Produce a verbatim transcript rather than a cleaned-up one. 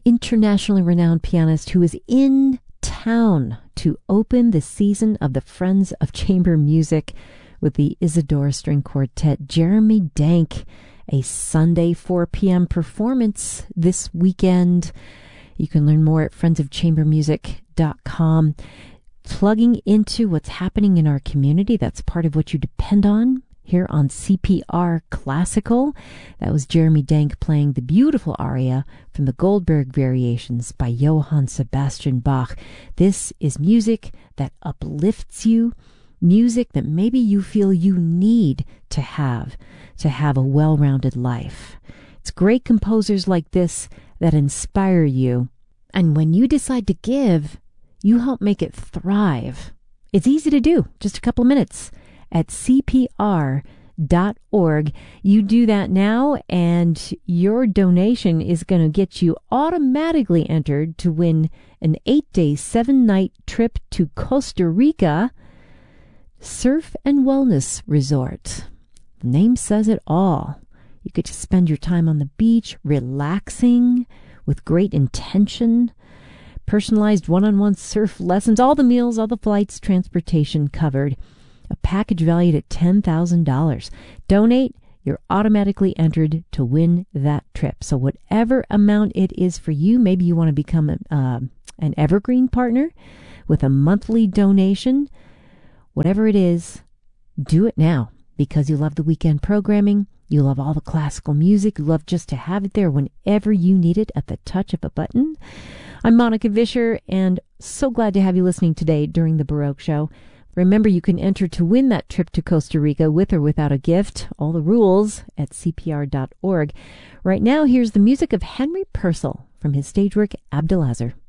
internationally renowned pianist who is in town to open the season of the Friends of Chamber Music with the Isadora String Quartet. Jeremy Dank, a Sunday four p.m. performance this weekend. You can learn more at friends of chamber music dot com. Plugging into what's happening in our community, that's part of what you depend on here on C P R Classical. That was Jeremy Dank playing the beautiful aria from the Goldberg Variations by Johann Sebastian Bach. This is music that uplifts you, music that maybe you feel you need to have to have a well-rounded life. It's great composers like this that inspire you. And when you decide to give, you help make it thrive. It's easy to do, just a couple of minutes at C P R dot org. You do that now, and your donation is going to get you automatically entered to win an eight-day, seven-night trip to Costa Rica Surf and Wellness Resort. The name says it all. You get to spend your time on the beach, relaxing with great intention, personalized one-on-one surf lessons, all the meals, all the flights, transportation covered. A package valued at ten thousand dollars. Donate, you're automatically entered to win that trip. So whatever amount it is for you, maybe you want to become a, uh, an evergreen partner with a monthly donation. Whatever it is, do it now because you love the weekend programming. You love all the classical music. You love just to have it there whenever you need it at the touch of a button. I'm Monica Vischer, and so glad to have you listening today during the Baroque Show. Remember, you can enter to win that trip to Costa Rica with or without a gift. All the rules at C P R dot org. Right now, here's the music of Henry Purcell from his stage work Abdelazar.